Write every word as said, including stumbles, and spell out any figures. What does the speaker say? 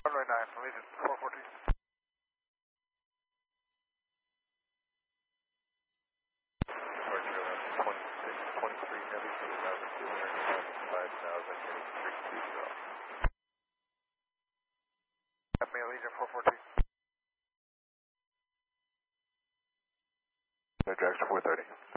Runway nine, Allegiant four fourteen. twenty-six, twenty-three heavy for the number two hundred seventy-five thousand, heading three two zero. Have me Allegiant four fourteen. No, Jackson four thirty.